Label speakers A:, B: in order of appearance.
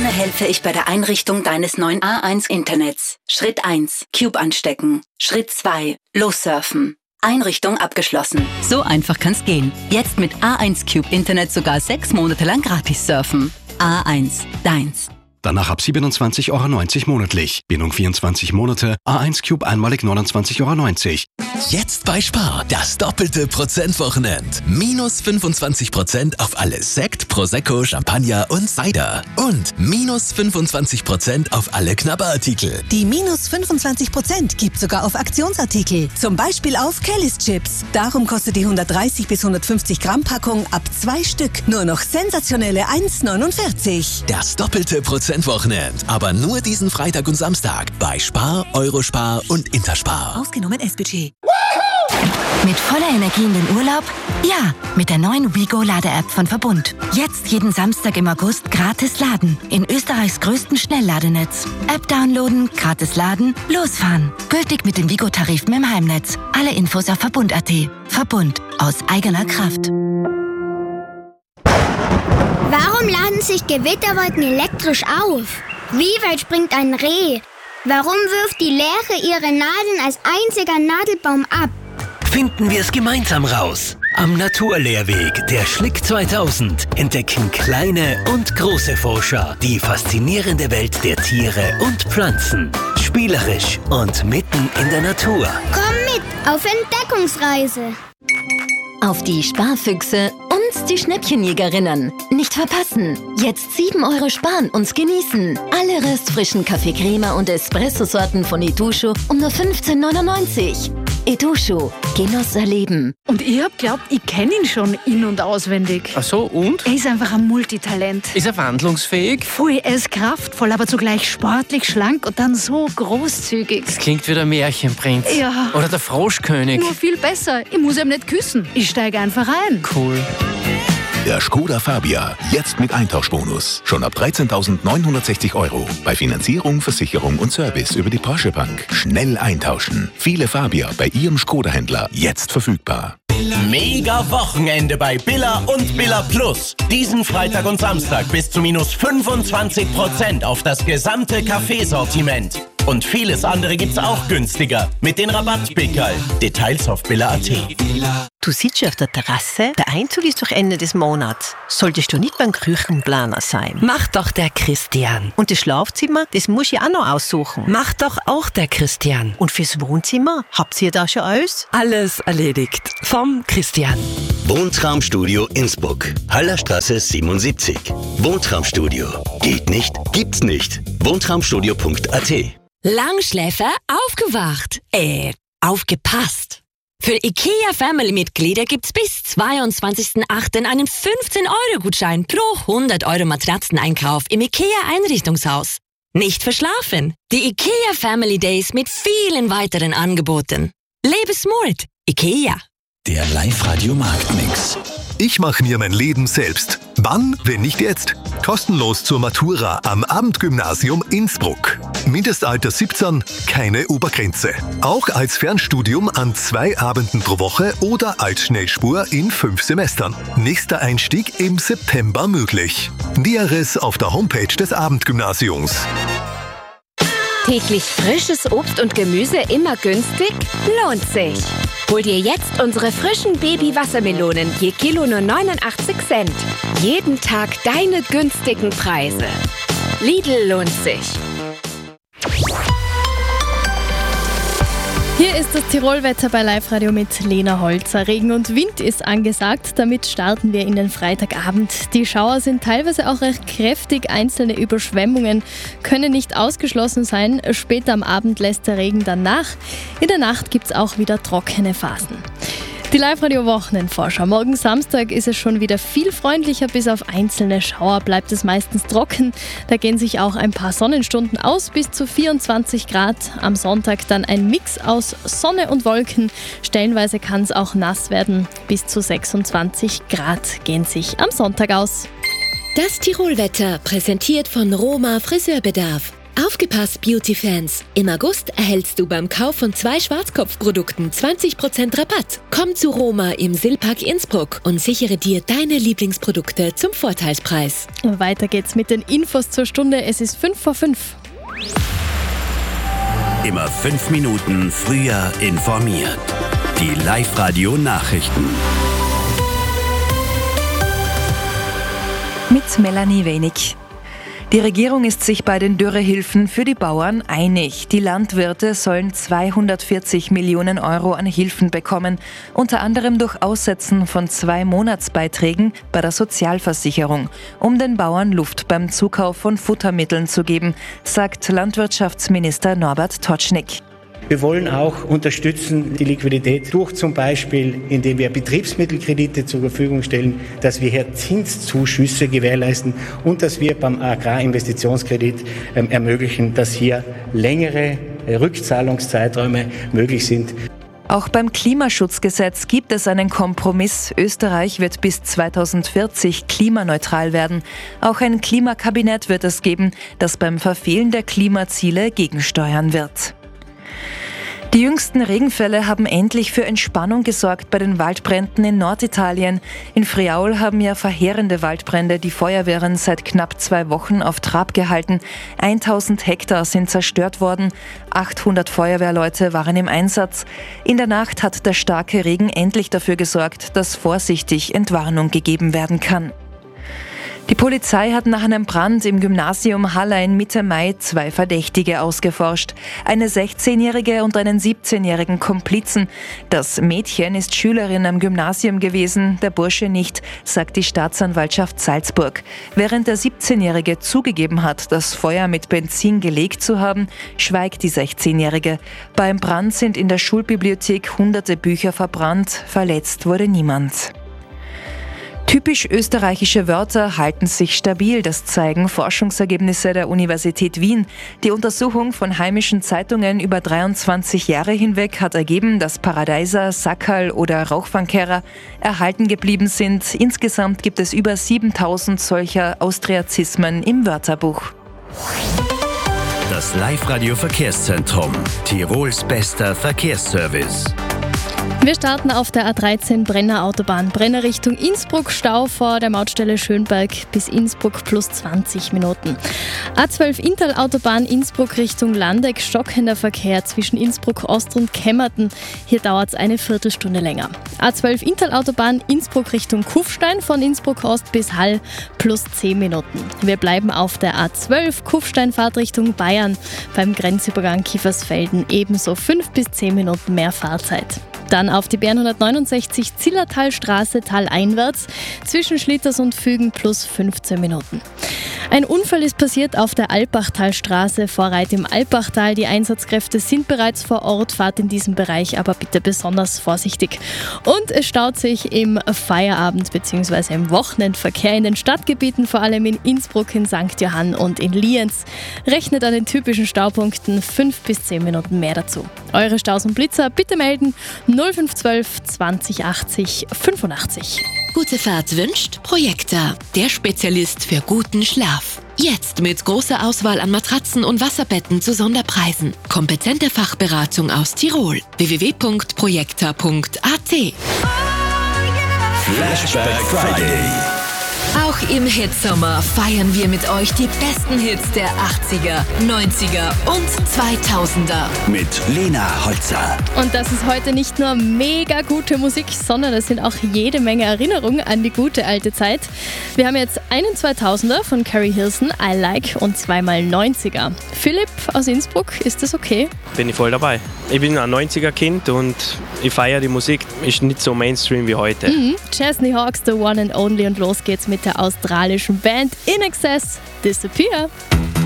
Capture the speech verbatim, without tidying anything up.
A: helfe ich bei der Einrichtung deines neuen A eins Internets. Schritt eins. Cube anstecken. Schritt zwei. Lossurfen. Einrichtung abgeschlossen. So einfach kann's gehen. Jetzt mit A eins Cube Internet sogar sechs Monate lang gratis surfen. A eins. Deins.
B: Danach ab siebenundzwanzig Euro neunzig monatlich. Bindung vierundzwanzig Monate. A eins Cube einmalig neunundzwanzig Euro neunzig.
C: Jetzt bei Spar, das doppelte Prozentwochenend. Minus fünfundzwanzig Prozent auf alle Sekt, Prosecco, Champagner und Cider. Und minus fünfundzwanzig Prozent auf alle Knabberartikel.
D: Die minus fünfundzwanzig Prozent gibt sogar auf Aktionsartikel. Zum Beispiel auf Kellys Chips. Darum kostet die hundertdreißig bis hundertfünfzig Gramm Packung ab zwei Stück nur noch sensationelle eins neunundvierzig.
C: Das doppelte Prozentwochenend. Aber nur diesen Freitag und Samstag bei Spar, Eurospar und Interspar.
D: Ausgenommen S B G.
E: Mit voller Energie in den Urlaub? Ja, mit der neuen WeGo-Lade-App von Verbund. Jetzt jeden Samstag im August gratis laden. In Österreichs größten Schnellladenetz. App downloaden, gratis laden, losfahren. Gültig mit den WeGo-Tarifen im Heimnetz. Alle Infos auf Verbund punkt a t. Verbund. Aus eigener Kraft.
F: Warum laden sich Gewitterwolken elektrisch auf? Wie weit springt ein Reh? Warum wirft die Lerche ihre Nadeln als einziger Nadelbaum ab?
G: Finden wir es gemeinsam raus. Am Naturlehrweg der Schlick zweitausend entdecken kleine und große Forscher die faszinierende Welt der Tiere und Pflanzen. Spielerisch und mitten in der Natur.
F: Komm mit auf Entdeckungsreise.
E: Auf die Sparfüchse und die Schnäppchenjägerinnen. Nicht verpassen. Jetzt sieben Euro sparen und genießen. Alle röstfrischen Kaffee Crema und Espresso-Sorten von Itochu um nur fünfzehn neunundneunzig. Itochu. Genuss erleben.
H: Und ich hab glaubt, ich kenne ihn schon in- und auswendig.
I: Ach so, und?
H: Er ist einfach ein Multitalent.
I: Ist er wandlungsfähig?
H: Voll, er ist kraftvoll, aber zugleich sportlich, schlank und dann so großzügig.
I: Das klingt wie der Märchenprinz.
H: Ja.
I: Oder der Froschkönig.
H: Nur viel besser. Ich muss ihm nicht küssen. Ich steige einfach ein.
I: Cool.
J: Der Skoda Fabia, jetzt mit Eintauschbonus. Schon ab dreizehntausendneunhundertsechzig Euro. Bei Finanzierung, Versicherung und Service über die Porsche Bank. Schnell eintauschen. Viele Fabia bei Ihrem Skoda-Händler jetzt verfügbar.
K: Mega Wochenende bei Billa und Billa Plus. Diesen Freitag und Samstag bis zu minus fünfundzwanzig Prozent auf das gesamte Kaffeesortiment. Und vieles andere gibt's auch günstiger mit den Rabattpickerl. Details auf billa punkt a t.
L: Du sitzt auf der Terrasse, der Einzug ist doch Ende des Monats. Solltest du nicht beim Küchenplaner sein?
M: Mach doch der Christian.
L: Und das Schlafzimmer, das muss ich auch noch aussuchen.
M: Mach doch auch der Christian.
L: Und fürs Wohnzimmer, habt ihr da schon alles?
M: Alles erledigt. Vom Christian.
N: Wohntraumstudio Innsbruck. Hallerstraße siebenundsiebzig. Wohntraumstudio. Geht nicht? Gibt's nicht. Wohntraumstudio punkt a t.
O: Langschläfer aufgewacht. Äh, aufgepasst. Für IKEA Family-Mitglieder gibt's bis zweiundzwanzigsten achten einen fünfzehn Euro Gutschein pro hundert Euro Matratzeneinkauf im IKEA Einrichtungshaus. Nicht verschlafen. Die IKEA Family Days mit vielen weiteren Angeboten. Lebe smart. IKEA.
C: Der Live-Radio-Marktmix.
P: Ich mache mir mein Leben selbst. Wann, wenn nicht jetzt? Kostenlos zur Matura am Abendgymnasium Innsbruck. Mindestalter siebzehn, keine Obergrenze. Auch als Fernstudium an zwei Abenden pro Woche oder als Schnellspur in fünf Semestern. Nächster Einstieg im September möglich. Näheres auf der Homepage des Abendgymnasiums.
Q: Täglich frisches Obst und Gemüse immer günstig? Lohnt sich. Hol dir jetzt unsere frischen Baby-Wassermelonen je Kilo nur neunundachtzig Cent. Jeden Tag deine günstigen Preise. Lidl lohnt sich.
R: Hier ist das Tirolwetter bei Live Radio mit Lena Holzer. Regen und Wind ist angesagt, damit starten wir in den Freitagabend. Die Schauer sind teilweise auch recht kräftig, einzelne Überschwemmungen können nicht ausgeschlossen sein. Später am Abend lässt der Regen dann nach. In der Nacht gibt es auch wieder trockene Phasen. Die Live-Radio-Wochenendvorschau. Morgen Samstag ist es schon wieder viel freundlicher. Bis auf einzelne Schauer bleibt es meistens trocken. Da gehen sich auch ein paar Sonnenstunden aus, bis zu vierundzwanzig Grad. Am Sonntag dann ein Mix aus Sonne und Wolken. Stellenweise kann es auch nass werden. Bis zu sechsundzwanzig Grad gehen sich am Sonntag aus.
O: Das Tirolwetter, präsentiert von Roma Friseurbedarf.
S: Aufgepasst, Beauty-Fans! Im August erhältst du beim Kauf von zwei Schwarzkopfprodukten zwanzig Prozent Rabatt. Komm zu Roma im Silpark Innsbruck und sichere dir deine Lieblingsprodukte zum Vorteilspreis.
R: Weiter geht's mit den Infos zur Stunde. Es ist fünf vor fünf.
N: Immer fünf Minuten früher informiert. Die Live-Radio-Nachrichten.
T: Mit Melanie Wenig. Die Regierung ist sich bei den Dürrehilfen für die Bauern einig. Die Landwirte sollen zweihundertvierzig Millionen Euro an Hilfen bekommen, unter anderem durch Aussetzen von zwei Monatsbeiträgen bei der Sozialversicherung, um den Bauern Luft beim Zukauf von Futtermitteln zu geben, sagt Landwirtschaftsminister Norbert Totschnig.
U: Wir wollen auch unterstützen die Liquidität durch zum Beispiel, indem wir Betriebsmittelkredite zur Verfügung stellen, dass wir hier Zinszuschüsse gewährleisten und dass wir beim Agrarinvestitionskredit ähm, ermöglichen, dass hier längere Rückzahlungszeiträume möglich sind.
T: Auch beim Klimaschutzgesetz gibt es einen Kompromiss. Österreich wird bis zweitausendvierzig klimaneutral werden. Auch ein Klimakabinett wird es geben, das beim Verfehlen der Klimaziele gegensteuern wird. Die jüngsten Regenfälle haben endlich für Entspannung gesorgt bei den Waldbränden in Norditalien. In Friaul haben ja verheerende Waldbrände die Feuerwehren seit knapp zwei Wochen auf Trab gehalten. tausend Hektar sind zerstört worden. achthundert Feuerwehrleute waren im Einsatz. In der Nacht hat der starke Regen endlich dafür gesorgt, dass vorsichtig Entwarnung gegeben werden kann. Die Polizei hat nach einem Brand im Gymnasium Hallein Mitte Mai zwei Verdächtige ausgeforscht. Eine sechzehnjährige und einen siebzehnjährigen Komplizen. Das Mädchen ist Schülerin am Gymnasium gewesen, der Bursche nicht, sagt die Staatsanwaltschaft Salzburg. Während der siebzehnjährige zugegeben hat, das Feuer mit Benzin gelegt zu haben, schweigt die sechzehnjährige. Beim Brand sind in der Schulbibliothek hunderte Bücher verbrannt, verletzt wurde niemand. Typisch österreichische Wörter halten sich stabil, das zeigen Forschungsergebnisse der Universität Wien. Die Untersuchung von heimischen Zeitungen über dreiundzwanzig Jahre hinweg hat ergeben, dass Paradeiser, Sackerl oder Rauchfangkehrer erhalten geblieben sind. Insgesamt gibt es über siebentausend solcher Austriazismen im Wörterbuch.
N: Das Live-Radio-Verkehrszentrum. Tirols bester Verkehrsservice.
R: Wir starten auf der A dreizehn Brenner Autobahn. Brenner Richtung Innsbruck, Stau vor der Mautstelle Schönberg bis Innsbruck plus zwanzig Minuten. A zwölf Inntal Autobahn Innsbruck Richtung Landeck, stockender Verkehr zwischen Innsbruck Ost und Kemmerten. Hier dauert es eine Viertelstunde länger. A zwölf Inntal Autobahn Innsbruck Richtung Kufstein von Innsbruck Ost bis Hall plus zehn Minuten. Wir bleiben auf der A zwölf Kufsteinfahrt Richtung Bayern beim Grenzübergang Kiefersfelden. Ebenso fünf bis zehn Minuten mehr Fahrzeit. Dann auf die B R hundertneunundsechzig Zillertalstraße taleinwärts zwischen Schlitters und Fügen plus fünfzehn Minuten. Ein Unfall ist passiert auf der Alpbachtalstraße vor Reit im Alpbachtal. Die Einsatzkräfte sind bereits vor Ort, fahrt in diesem Bereich aber bitte besonders vorsichtig. Und es staut sich im Feierabend- bzw. im Wochenendverkehr in den Stadtgebieten, vor allem in Innsbruck, in Sankt Johann und in Lienz. Rechnet an den typischen Staupunkten fünf bis zehn Minuten mehr dazu. Eure Staus und Blitzer bitte melden null fünf zwölf zwanzig achtzig fünfundachtzig.
S: Gute Fahrt wünscht Projekta, der Spezialist für guten Schlaf. Jetzt mit großer Auswahl an Matratzen und Wasserbetten zu Sonderpreisen. Kompetente Fachberatung aus Tirol. w w w punkt projekta punkt a t.
N: Flashback Friday.
S: Auch im Hitsommer feiern wir mit euch die besten Hits der achtziger, neunziger und zweitausender.
N: Mit Lena Holzer.
R: Und das ist heute nicht nur mega gute Musik, sondern es sind auch jede Menge Erinnerungen an die gute alte Zeit. Wir haben jetzt einen zweitausender von Carrie Hilson, I Like, und zweimal neunziger. Philipp aus Innsbruck, ist das okay?
V: Bin ich voll dabei. Ich bin ein neunziger-Kind und ich feiere die Musik, ist nicht so Mainstream wie heute.
R: Mhm. Chesney Hawks, The One and Only, und los geht's mit der australischen Band In Excess, Disappear.